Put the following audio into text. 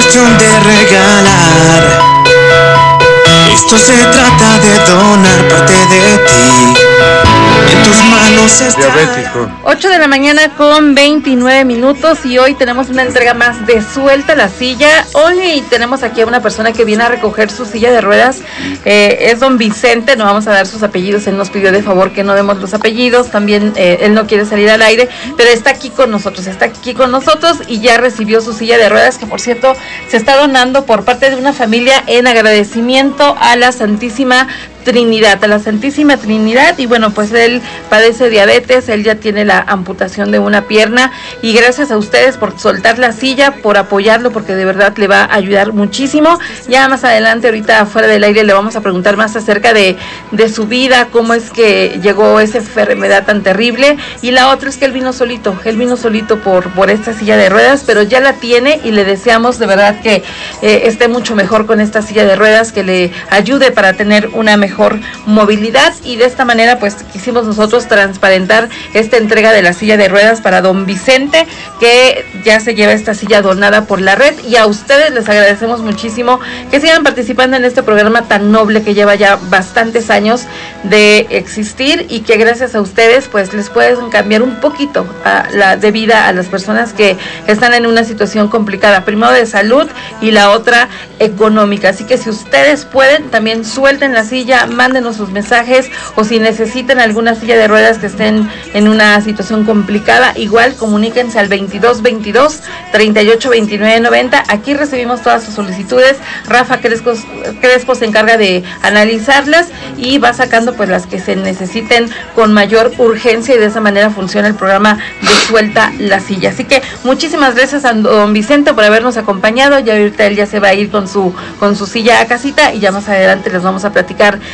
cuestión de regalar. Esto se trata de donar parte de ti. En tus manos está. Diabético. 8 de la mañana con 29 minutos y hoy tenemos una entrega más de Suelta la Silla. Hoy tenemos aquí a una persona que viene a recoger su silla de ruedas. Es don Vicente, no vamos a dar sus apellidos, él nos pidió de favor que no demos los apellidos. También él no quiere salir al aire, pero está aquí con nosotros y ya recibió su silla de ruedas, que por cierto se está donando por parte de una familia en agradecimiento a la Santísima Trinidad, y bueno, pues él padece diabetes, él ya tiene la amputación de una pierna y gracias a ustedes por soltar la silla, por apoyarlo, porque de verdad le va a ayudar muchísimo. Ya más adelante, ahorita fuera del aire, le vamos a preguntar más acerca de su vida, cómo es que llegó esa enfermedad tan terrible, y la otra es que él vino solito por esta silla de ruedas, pero ya la tiene y le deseamos de verdad que esté mucho mejor con esta silla de ruedas, que le ayude para tener una mejor movilidad, y de esta manera pues quisimos nosotros transparentar esta entrega de la silla de ruedas para don Vicente, que ya se lleva esta silla donada por la red, y a ustedes les agradecemos muchísimo que sigan participando en este programa tan noble que lleva ya bastantes años de existir, y que gracias a ustedes pues les pueden cambiar un poquito la de vida a las personas que están en una situación complicada, primero de salud y la otra económica. Así que si ustedes pueden, también suelten la silla, mándenos sus mensajes, o si necesitan alguna silla de ruedas que estén en una situación complicada, igual comuníquense al 2222-382990. Aquí recibimos todas sus solicitudes. Rafa Crespo se encarga de analizarlas y va sacando pues las que se necesiten con mayor urgencia, y de esa manera funciona el programa de Suelta la Silla. Así que muchísimas gracias a don Vicente por habernos acompañado. Ya ahorita él ya se va a ir con su silla a casita, y ya más adelante les vamos a platicar